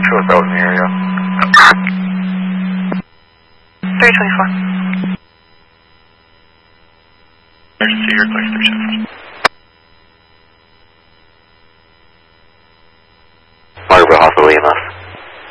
trailer out in the area. 324. Emergency, you're clear 37. Margaret Hospital EMS.